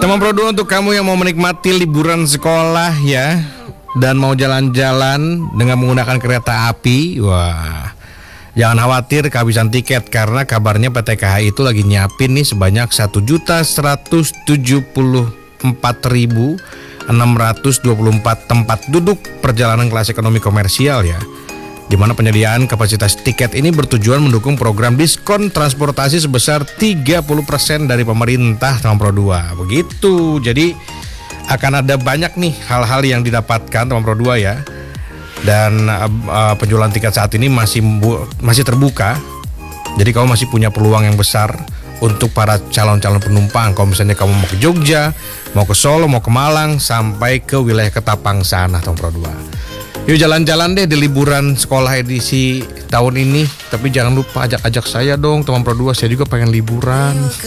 Teman Pro 2, untuk kamu yang mau menikmati liburan sekolah ya, dan mau jalan-jalan dengan menggunakan kereta api, wah, jangan khawatir kehabisan tiket, karena kabarnya PT KAI itu lagi nyiapin nih sebanyak 1.174.624 tempat duduk perjalanan kelas ekonomi komersial ya, di mana penyediaan kapasitas tiket ini bertujuan mendukung program diskon transportasi sebesar 30% dari pemerintah, teman Pro 2. Begitu. Jadi akan ada banyak nih hal-hal yang didapatkan, teman Pro 2 ya. Dan penjualan tiket saat ini masih terbuka. Jadi kamu masih punya peluang yang besar untuk para calon-calon penumpang. Kalau misalnya kamu mau ke Jogja, mau ke Solo, mau ke Malang, sampai ke wilayah Ketapang sana, teman Pro 2. Yuk jalan-jalan deh di liburan sekolah edisi tahun ini. Tapi jangan lupa ajak-ajak saya dong, teman Pro 2. Saya juga pengen liburan.